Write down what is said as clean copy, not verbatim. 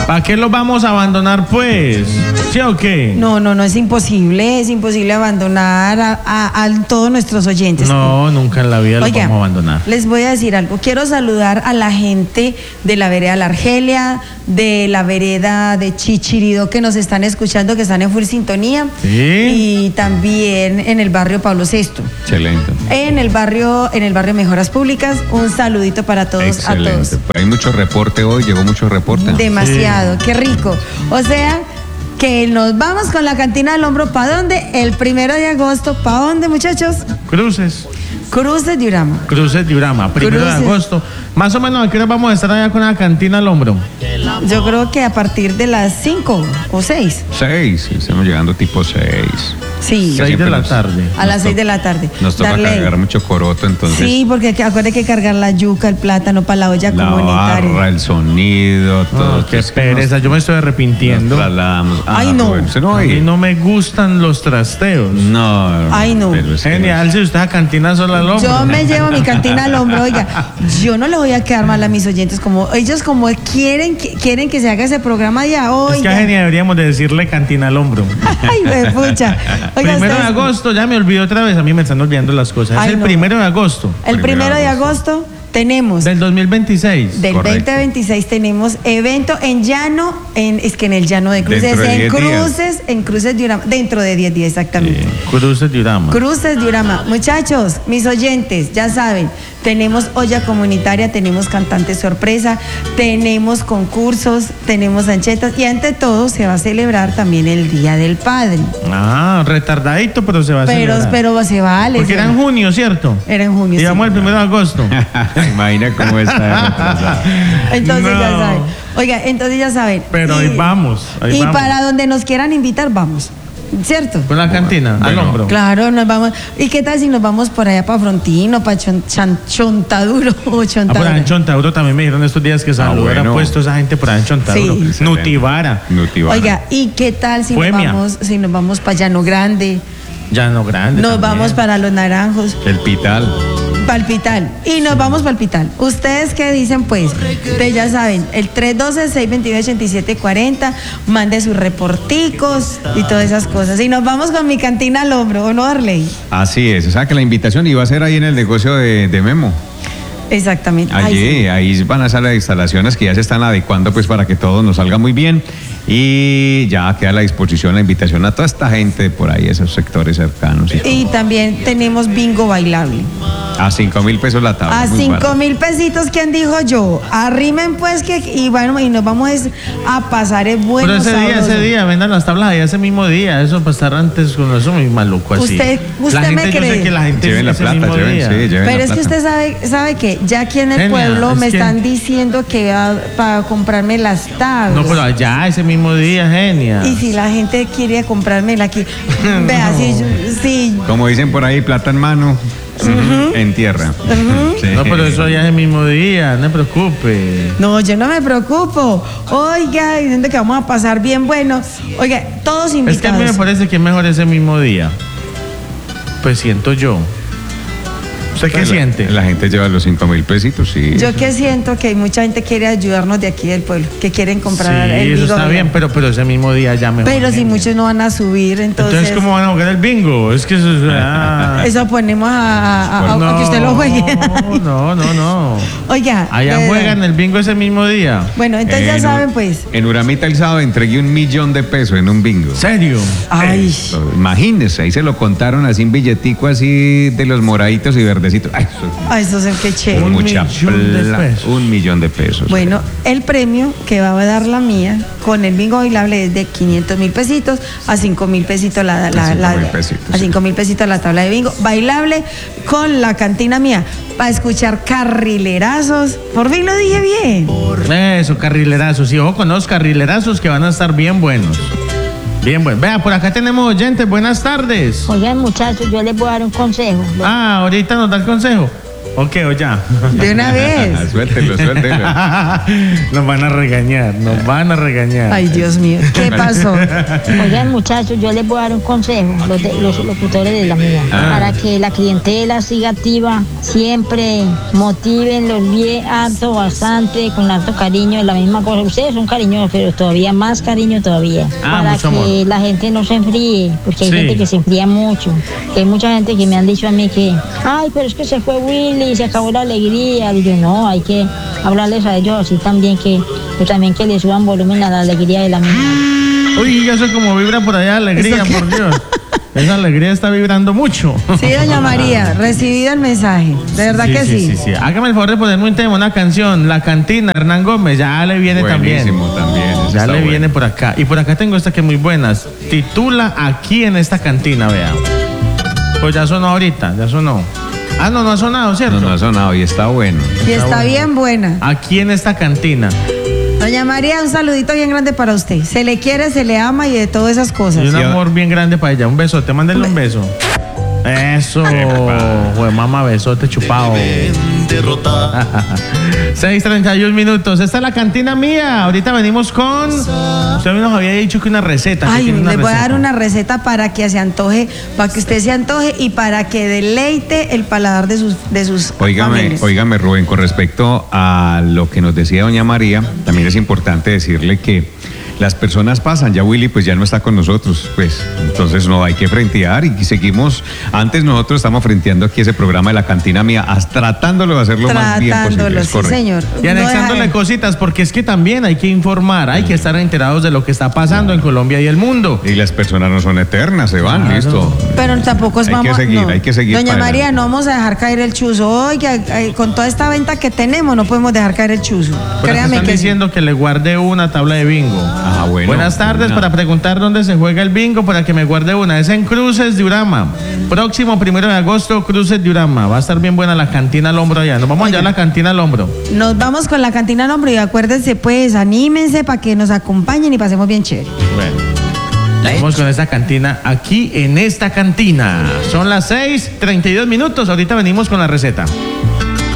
¿Para qué los vamos a abandonar, pues? ¿Sí o qué? No, es imposible abandonar a todos nuestros oyentes. No, nunca en la vida los vamos a abandonar. Les voy a decir algo. Quiero saludar a la gente de la vereda La Argelia, de la vereda de Chichirido, que nos están escuchando, que están en full sintonía. Sí. Y también en el barrio Pablo VI. Excelente. En el barrio Mejoras Públicas, un saludito para todos. Excelente. A todos. Hay mucho reporte hoy, llegó mucho reporte. Demasiado, qué rico. O sea, que nos vamos con la cantina del hombro. ¿Para dónde? El 1 de agosto. ¿Para dónde, muchachos? Cruces de Urama. 1 de agosto. Más o menos, ¿a qué hora vamos a estar allá con la cantina al hombro? Yo creo que a partir de las 5 o 6. 6, estamos llegando tipo 6. Sí. 6 de la tarde. A las 6 de la tarde. Nos toca cargar mucho coroto, entonces. Sí, porque acuérdate que cargar la yuca, el plátano para la olla comunitaria. La barra, el sonido, todo. Qué pereza, yo me estoy arrepintiendo. Ay, no. A mí no me gustan los trasteos. No. Ay, no. Genial, si usted a cantina sola al hombro. Yo me llevo mi cantina al hombro, oiga. Yo no le voy a quedar mal a mis oyentes, como ellos como quieren que se haga ese programa ya hoy. Es que a Genia deberíamos de decirle cantina al hombro. Ay, me pucha. Oiga, 1 de agosto, ya me olvidé otra vez, a mí me están olvidando las cosas. Ay, es el 1 de agosto. El 1 de agosto tenemos. Del 2026. Del Correcto. 2026 tenemos evento en llano, en el llano de Cruces, en Cruces de Urama, dentro de 10 días exactamente. Sí, Cruces de Urama. Cruces de Urama. Muchachos, mis oyentes, ya saben, tenemos olla comunitaria, tenemos cantantes sorpresa, tenemos concursos, tenemos anchetas y ante todo se va a celebrar también el Día del Padre. Ah, retardadito, pero se va a celebrar. Pero se vale. Porque era en junio, ¿cierto? Era en junio. Y vamos el 1 de agosto. Imagina cómo está. Entonces No. ya saben. Oiga, entonces ya saben. Pero ahí vamos. Y para donde nos quieran invitar, vamos. ¿Cierto? Con la cantina, al hombro. Claro, nos vamos. ¿Y qué tal si nos vamos por allá para Frontino, para Chontaduro o Por Chontaduro? allá en Chontaduro también me dijeron estos días que hubieran puesto esa gente por allá en Chontaduro. Sí. Nutivara. Oiga, ¿y qué tal si Poemia. nos vamos para Llano Grande? Llano Grande. Nos también. vamos para Los Naranjos. El Pital. Palpital. Y nos vamos Palpital. ¿Ustedes qué dicen, pues? Ustedes ya saben, el 312-622-8740, mande sus reporticos y todas esas cosas. Y nos vamos con mi cantina al hombro, ¿o no, Arley? Así es, o sea que la invitación iba a ser ahí en el negocio de Memo. Exactamente. Allí, ahí van a ser las instalaciones que ya se están adecuando pues para que todo nos salga muy bien y ya queda a la disposición la invitación a toda esta gente por ahí, esos sectores cercanos. Y también tenemos bingo bailable. A 5,000 pesos la tabla. A muy 5,000 pesitos, ¿quién dijo yo? Arrimen pues y bueno, y nos vamos a pasar el bueno. Pero ese día, vendan las tablas ahí ese mismo día, eso para estar antes con eso muy maluco así. Usted la gente, me cree. Yo sé que la gente lleven la ese plata, mismo día. Pero es que usted sabe que ya aquí en el pueblo me están diciendo que va para comprarme las tablas. No, pero allá ese mismo día, Genia. Y si la gente quiere comprármela aquí, vea, sí. Como dicen por ahí, plata en mano. En tierra. Sí. No, pero eso ya es el mismo día, no me preocupe. No, yo no me preocupo. Oiga, diciendo que vamos a pasar bien bueno. Oiga, todos invitados. Es que a mí me parece que es mejor ese mismo día. Pues siento yo. ¿Usted qué siente? La gente lleva los 5,000 pesitos, sí. Yo que siento que mucha gente quiere ayudarnos de aquí del pueblo, que quieren comprar el eso bingo. está bien, pero ese mismo día ya mejor. Pero si muchos no van a subir, entonces ¿cómo van a jugar el bingo? Es que eso es... Eso ponemos a que usted lo juegue. No. Oiga. Allá juegan el bingo ese mismo día. Bueno, entonces ya saben, pues. En Uramita el sábado entregué 1,000,000 de pesos en un bingo. ¿Serio? Ay. Imagínense, ahí se lo contaron así un billetico así de los moraditos y verdecitos. Ay, eso es qué chévere. Mucha plata. 1,000,000 de pesos. Bueno, el premio que va a dar la mía con el bingo bailable es de 500,000 pesitos a 5,000 pesitos a 5,000 pesitos la tabla de bingo bailable con la cantina mía para escuchar carrilerazos. Por fin lo dije bien. Eso, carrilerazos. Y ojo con los carrilerazos que van a estar bien buenos. Bien, bueno. Vea, por acá tenemos oyentes. Buenas tardes. Oigan, muchachos, yo les voy a dar un consejo. Ahorita nos da el consejo. ¿O qué? ¿O ya? De una vez. Suéltelo. Nos van a regañar. Ay, Dios mío. ¿Qué pasó? Oigan, muchachos, yo les voy a dar un consejo, los locutores de la mía, para que la clientela siga activa, siempre motívenlos bien, harto, bastante, con harto cariño, la misma cosa. Ustedes son cariñosos, pero todavía más cariño todavía, para que amor. La gente no se enfríe, porque hay gente que se enfría mucho, que hay mucha gente que me han dicho a mí que, ay, pero es que se fue Willy, se acabó la alegría. Y yo, no, hay que hablarles a ellos así también, que les suban volumen a la alegría de la misma. Uy, ya sé cómo vibra por allá alegría, por Dios. Esa alegría está vibrando mucho. Sí, doña María, recibido el mensaje. De verdad que sí. Sí. Hágame el favor de ponerme un tema, una canción, La Cantina, Hernán Gómez, ya le viene Buenísimo también. Ya le viene por acá. Y por acá tengo esta que es muy buena. Titula Aquí en esta cantina, vea. Pues ya sonó ahorita, ya sonó. Ah, no ha sonado, ¿cierto? No ha sonado y está bueno. Y está bien buena. Aquí en esta cantina. Doña María, un saludito bien grande para usted. Se le quiere, se le ama y de todas esas cosas. Y un amor bien grande para ella. Un besote, mándenle un beso. Eso, güey, mamá, besote chupado. 6:31 minutos. Esta es la cantina mía. Ahorita venimos con. Usted nos había dicho que una receta. Ay, le voy a dar una receta para que se antoje, para que usted se antoje y para que deleite el paladar de sus Óigame, Rubén, con respecto a lo que nos decía doña María, también es importante decirle que las personas pasan, ya Willy pues ya no está con nosotros, pues entonces no hay que frentear y seguimos, antes nosotros estamos frenteando aquí ese programa de la cantina mía, tratándolo de hacerlo más bien posible. Sí, señor. Y anexándole cositas, porque es que también hay que informar, hay que estar enterados de lo que está pasando en Colombia y el mundo. Y las personas no son eternas, se van, listo. Pero tampoco es hay que seguir. Doña María, no vamos a dejar caer el chuzo. Oiga, con toda esta venta que tenemos, no podemos dejar caer el chuzo. Créame que diciendo que le guarde una tabla de bingo. Bueno. Buenas tardes, para preguntar dónde se juega el bingo, para que me guarde una. Es en Cruces de Urama. Próximo 1 de agosto, Cruces de Urama. Va a estar bien buena la cantina al hombro allá. Nos vamos allá a la cantina al hombro. Nos vamos con la cantina al hombro y acuérdense, pues, anímense para que nos acompañen y pasemos bien chévere. Bueno. Vamos con esta cantina aquí en esta cantina. Son las 6:32 minutos. Ahorita venimos con la receta.